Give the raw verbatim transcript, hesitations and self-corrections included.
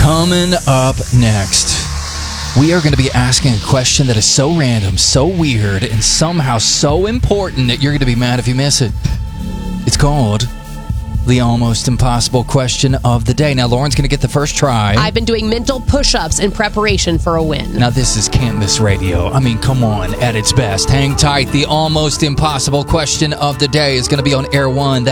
Coming up next, we are going to be asking a question that is so random, so weird, and somehow so important that you're going to be mad if you miss it. It's called the almost impossible question of the day. Now, Lauren's going to get the first try. I've been doing mental push-ups in preparation for a win. Now, this is Can't Miss Radio. I mean, come on, at its best. Hang tight. The almost impossible question of the day is going to be on Air One. That